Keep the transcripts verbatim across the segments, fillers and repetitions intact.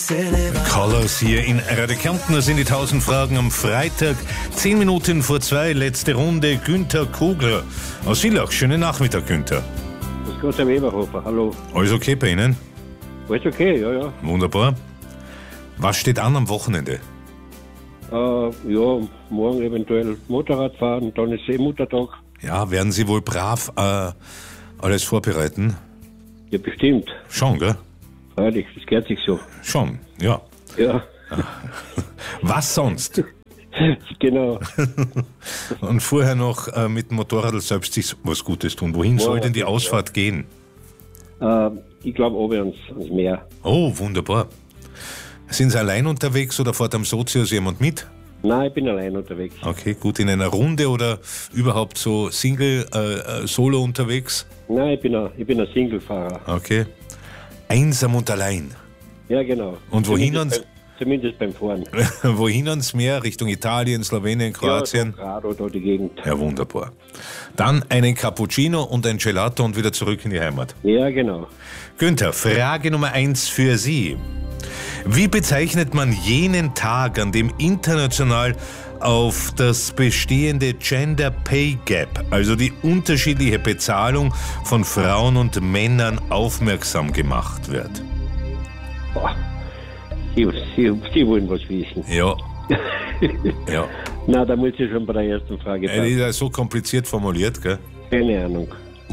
Colors hier in Radio Kärnten, das sind die tausend Fragen am Freitag, zehn Minuten vor zwei, letzte Runde. Günther Kugler aus Villach. Schönen Nachmittag, Günther. Das Gott, Herr Weberhofer, hallo. Alles okay bei Ihnen? Alles okay, ja, ja. Wunderbar. Was steht an am Wochenende? Äh, ja, morgen eventuell Motorrad fahren, dann ist eh Muttertag. Ja, werden Sie wohl brav äh, alles vorbereiten? Ja, bestimmt. Schon, gell? Freilich, das gehört sich so. Schon, ja. Ja. Was sonst? Genau. Und vorher noch äh, mit dem Motorrad selbst sich was Gutes tun. Wohin Ja, soll denn die ja. Ausfahrt gehen? Äh, ich glaube oben ans, ans Meer. Oh, wunderbar. Sind Sie allein unterwegs oder fährt am Sozius jemand mit? Nein, ich bin allein unterwegs. Okay, gut. In einer Runde oder überhaupt so Single, äh, äh, Solo unterwegs? Nein, ich bin ein, ich bin ein Singlefahrer. Okay. Einsam und allein. Ja, genau. Und wohin Zumindest ans, beim, zumindest beim Fahren. wohin ans Meer? Richtung Italien, Slowenien, Kroatien? Ja, so oder die Gegend. Ja, wunderbar. Dann einen Cappuccino und ein Gelato und wieder zurück in die Heimat. Ja, genau. Günther, Frage Nummer eins für Sie. Wie bezeichnet man jenen Tag, an dem international auf das bestehende Gender Pay Gap, also die unterschiedliche Bezahlung von Frauen und Männern, aufmerksam gemacht wird? Boah. Sie, Sie, Sie wollen was wissen. Ja. Ja. Na, da muss ich schon bei der ersten Frage Das bleiben. ist ja so kompliziert formuliert, gell? Keine Ahnung.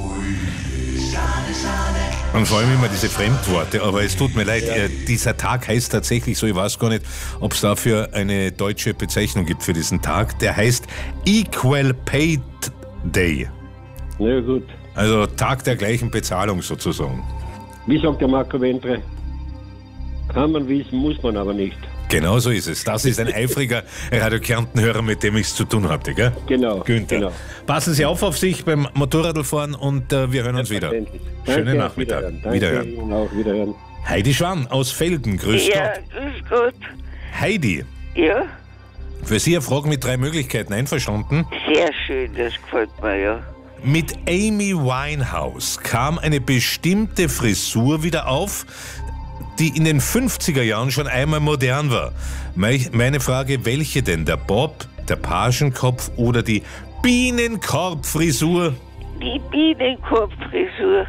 Und vor allem immer diese Fremdworte, aber es tut mir leid, äh, dieser Tag heißt tatsächlich so, ich weiß gar nicht, ob es dafür eine deutsche Bezeichnung gibt für diesen Tag, der heißt Equal Pay Day, Na ja, gut. also Tag der gleichen Bezahlung sozusagen. Wie sagt der Marco Ventre? Kann man wissen, muss man aber nicht. Genau so ist es. Das ist ein eifriger Radio Kärnten-Hörer, mit dem ich es zu tun hatte, gell? Genau. Günther. Genau. Passen Sie auf auf sich beim Motorradfahren und äh, wir hören uns wieder. Selbstverständlich. Schönen Danke, Nachmittag. Wiederhören. Danke Wiederhören. Ihnen auch, wiederhören. Heidi Schwan aus Felden, grüß Ja, Gott. grüß Gott. Heidi, Ja, für Sie eine Frage mit drei Möglichkeiten, einverstanden? sehr schön, das gefällt mir, ja. Mit Amy Winehouse kam eine bestimmte Frisur wieder auf, die in den fünfziger Jahren schon einmal modern war. Mei- Meine Frage, welche denn? Der Bob, der Pagenkopf oder die Bienenkorbfrisur? Die Bienenkorbfrisur.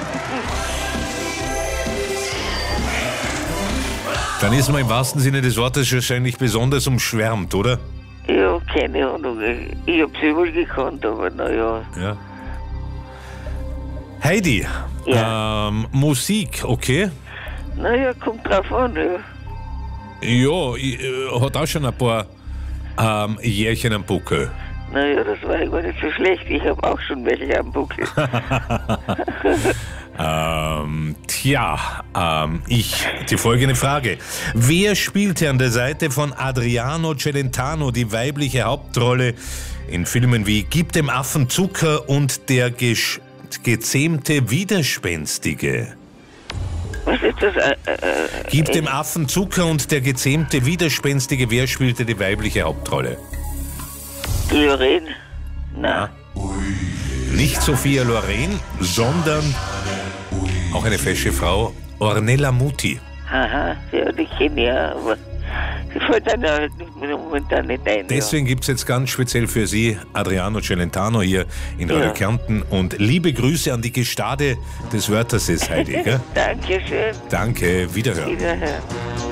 Dann ist man im wahrsten Sinne des Wortes wahrscheinlich besonders umschwärmt, oder? Ja, keine Ahnung, ich, ich hab sie wohl gekannt, aber naja. Ja. Heidi, Ja. ähm, Musik, okay? Naja, kommt drauf an, ja. Ja, ich, äh, hat auch schon ein paar ähm, Jährchen am Buckel. Naja, das war ja gar nicht so schlecht, ich hab auch schon welche am Buckel. Ähm, tja, ähm, ich, die folgende Frage. Wer spielte an der Seite von Adriano Celentano die weibliche Hauptrolle in Filmen wie Gib dem Affen Zucker und Der gesch- gezähmte Widerspenstige? Was ist das? Äh, äh, Gib dem Affen Zucker und Der gezähmte Widerspenstige. Wer spielte die weibliche Hauptrolle? die Lorraine? Na, Nicht Sophia Loren, sondern auch eine fesche Frau, Ornella Muti. aha, ja, die kenne ich ja, aber die fällt dann halt momentan nicht ein. Deswegen gibt es jetzt ganz speziell für Sie Adriano Celentano hier in Radio Ja. Kärnten und liebe Grüße an die Gestade des Wörtersees, Heidi. Gell? Ja. Dankeschön, Danke, wiederhören. wiederhören.